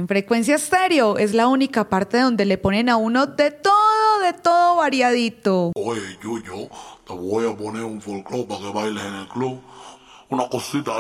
En Frecuencia Estéreo es la única parte donde le ponen a uno de todo variadito. Oye, Yuyo, te voy a poner un folclore para que bailes en el club. Una cosita